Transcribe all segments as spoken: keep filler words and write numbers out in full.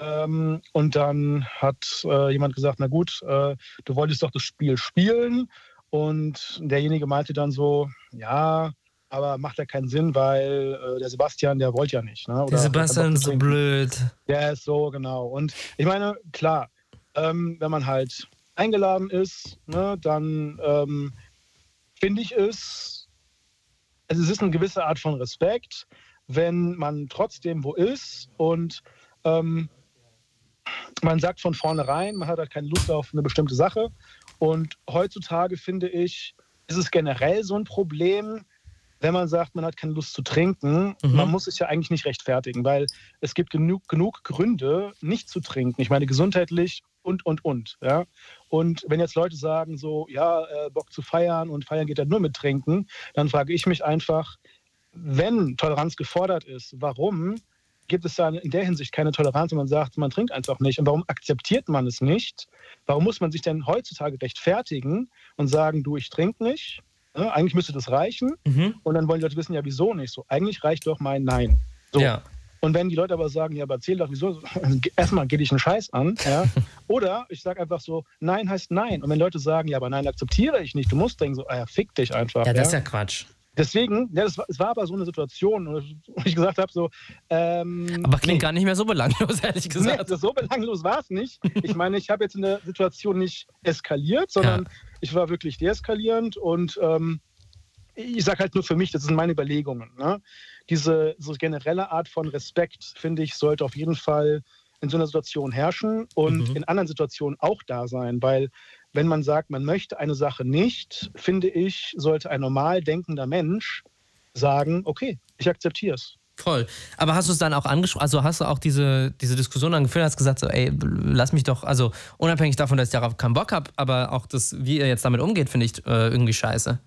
Ähm, und dann hat äh, jemand gesagt, na gut, äh, du wolltest doch das Spiel spielen. Und derjenige meinte dann so, ja, aber macht ja keinen Sinn, weil äh, der Sebastian, der wollte ja nicht. Ne? Der Oder der hat keinen Bock Sebastian zu ist so trinken. blöd. Der ist so, genau. Und ich meine, klar, ähm, wenn man halt eingeladen ist, ne, dann ähm, finde ich es, also es ist eine gewisse Art von Respekt, wenn man trotzdem wo ist und ähm, man sagt von vornherein, man hat halt keine Lust auf eine bestimmte Sache. Und heutzutage finde ich, ist es generell so ein Problem, wenn man sagt, man hat keine Lust zu trinken. Man Mhm. muss sich ja eigentlich nicht rechtfertigen, weil es gibt genug, genug Gründe, nicht zu trinken. Ich meine, gesundheitlich und, und, und. Ja? Und wenn jetzt Leute sagen so, ja, äh, Bock zu feiern und feiern geht ja nur mit Trinken, dann frage ich mich einfach, wenn Toleranz gefordert ist, warum gibt es da in der Hinsicht keine Toleranz und man sagt, man trinkt einfach nicht? Und warum akzeptiert man es nicht? Warum muss man sich denn heutzutage rechtfertigen und sagen, du, ich trinke nicht? Ja, eigentlich müsste das reichen. Mhm. Und dann wollen die Leute wissen, ja, wieso nicht? So, eigentlich reicht doch mein Nein. So. Ja. Und wenn die Leute aber sagen, ja, aber erzähl doch, wieso? Erstmal geht ich einen Scheiß an. Ja? Oder ich sage einfach so, Nein heißt Nein. Und wenn Leute sagen, ja, aber Nein akzeptiere ich nicht, du musst denken, so, ah, ja, fick dich einfach. Ja, das ist ja? ja Quatsch. Deswegen, ja, das war, es war aber so eine Situation, wo ich gesagt habe, so. Ähm, Aber klingt nee, gar nicht mehr so belanglos, ehrlich nee, gesagt. das so belanglos war es nicht. Ich meine, ich habe jetzt in der Situation nicht eskaliert, sondern Ja. ich war wirklich deeskalierend und ähm, ich sage halt nur für mich, das sind meine Überlegungen. Ne? Diese so generelle Art von Respekt, finde ich, sollte auf jeden Fall in so einer Situation herrschen und Mhm. in anderen Situationen auch da sein, weil wenn man sagt, man möchte eine Sache nicht, finde ich, sollte ein normal denkender Mensch sagen, okay, ich akzeptiere es. Voll. Aber hast du es dann auch angesprochen, also hast du auch diese, diese Diskussion dann geführt, hast gesagt, so, ey, lass mich doch, also unabhängig davon, dass ich darauf keinen Bock habe, aber auch das, wie ihr jetzt damit umgeht, finde ich äh, irgendwie scheiße.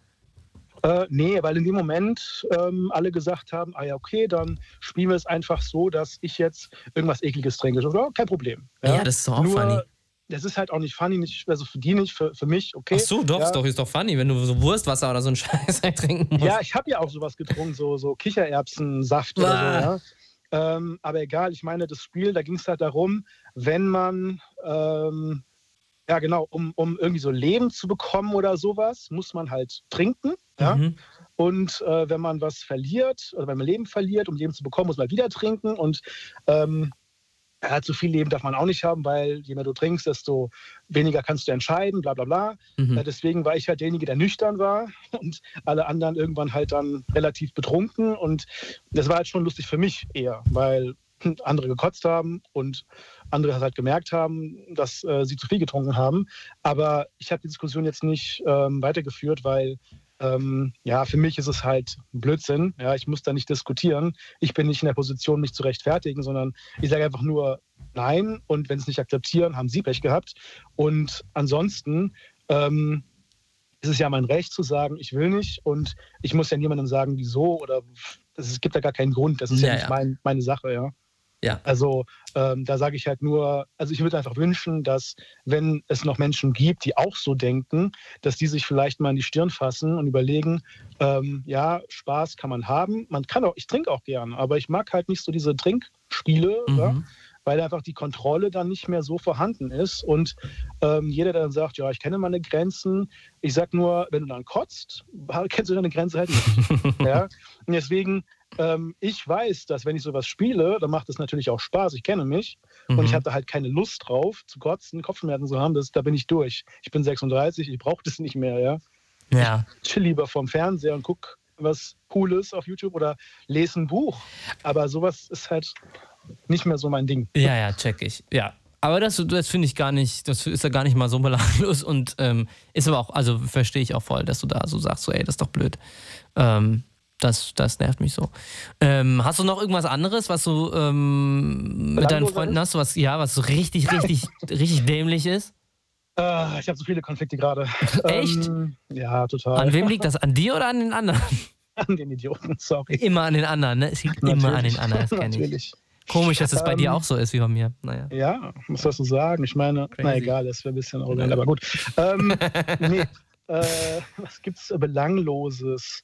Äh, nee, weil in dem Moment ähm, alle gesagt haben, ah ja, okay, dann spielen wir es einfach so, dass ich jetzt irgendwas Ekliges trinke. So, ja, kein Problem. Ja, Ja? das ist doch auch Nur, funny. das ist halt auch nicht funny, nicht, also für die nicht, für, für mich, Ach okay. so, doch, ist Ja, doch, ist doch funny, wenn du so Wurstwasser oder so einen Scheiß halt trinken musst. ja ich habe ja auch sowas getrunken, so, so Kichererbsensaft oder so, Ah. ja. Ähm, aber egal, ich meine, das Spiel, da ging es halt darum, wenn man, ähm, ja genau, um, um irgendwie so Leben zu bekommen oder sowas, muss man halt trinken, ja. Mhm. Und äh, wenn man was verliert, oder wenn man Leben verliert, um Leben zu bekommen, muss man wieder trinken. Und ähm, ja, zu viel Leben darf man auch nicht haben, weil je mehr du trinkst, desto weniger kannst du entscheiden, bla bla bla. Mhm. Äh, deswegen war ich halt derjenige, der nüchtern war und alle anderen irgendwann halt dann relativ betrunken. Und das war halt schon lustig für mich eher, weil andere gekotzt haben und andere halt gemerkt haben, dass äh, sie zu viel getrunken haben. Aber ich habe die Diskussion jetzt nicht ähm, weitergeführt, weil ähm, ja, für mich ist es halt Blödsinn. Ja, ich muss da nicht diskutieren. Ich bin nicht in der Position, mich zu rechtfertigen, sondern ich sage einfach nur Nein. Und wenn sie es nicht akzeptieren, haben sie Pech gehabt. Und ansonsten ähm, ist es ja mein Recht zu sagen, ich will nicht. Und ich muss ja niemandem sagen, wieso oder es gibt da gar keinen Grund. Das ist ja, Ja, nicht ja. mein, meine Sache, ja. Ja. Also ähm, da sage ich halt nur, also ich würde einfach wünschen, dass wenn es noch Menschen gibt, die auch so denken, dass die sich vielleicht mal in die Stirn fassen und überlegen, ähm, ja, Spaß kann man haben, man kann auch, ich trinke auch gern, aber ich mag halt nicht so diese Trinkspiele, ja, Mhm. weil einfach die Kontrolle dann nicht mehr so vorhanden ist und ähm, jeder, der dann sagt, ja, ich kenne meine Grenzen, ich sag nur, wenn du dann kotzt, kennst du deine Grenze halt nicht. Ja? Und deswegen ähm, ich weiß, dass wenn ich sowas spiele, dann macht es natürlich auch Spaß. Ich kenne mich und ich Mhm. hatte halt keine Lust drauf, zu kotzen, Kopfschmerzen zu haben. Das, da bin ich durch. Ich bin sechsunddreißig, ich brauche das nicht mehr. Ja? Ja. Ich chill lieber vorm Fernseher und gucke was Cooles auf YouTube oder lese ein Buch. Aber sowas ist halt nicht mehr so mein Ding. Ja, ja, check ich. Ja. Aber das, das finde ich gar nicht, das ist ja gar nicht mal so belanglos und ähm, ist aber auch, also verstehe ich auch voll, dass du da so sagst, so ey, das ist doch blöd. Ähm, das, das nervt mich so. Ähm, hast du noch irgendwas anderes, was du ähm, mit deinen Belangloser Freunden ist? hast, was ja, was so richtig, richtig, richtig dämlich ist? Äh, ich habe so viele Konflikte gerade. Echt? Ähm, ja, total. An wem liegt das? An dir oder an den anderen? An den Idioten, sorry. Immer an den anderen, ne? Es liegt immer an den anderen, das kenne ich. Natürlich. Komisch, dass es bei dir Ähm, auch so ist wie bei mir. Naja. Ja, muss das so sagen? Ich meine, Crazy. na egal, das wäre ein bisschen arrogant, aber gut. Ähm, nee, äh, was gibt's Belangloses?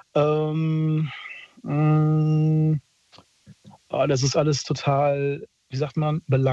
Ähm, mh, oh, das ist alles total, wie sagt man, belang